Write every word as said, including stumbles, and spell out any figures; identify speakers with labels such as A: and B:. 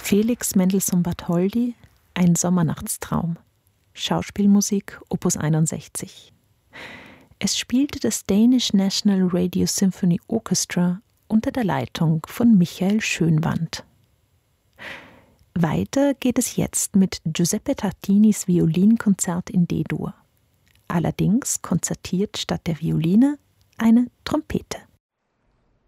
A: Felix Mendelssohn Bartholdy, Ein Sommernachtstraum. Schauspielmusik Opus einundsechzig. Es spielte das Danish National Radio Symphony Orchestra unter der Leitung von Michael Schönwandt. Weiter geht es jetzt mit Giuseppe Tartinis Violinkonzert in D-Dur. Allerdings konzertiert statt der Violine eine Trompete.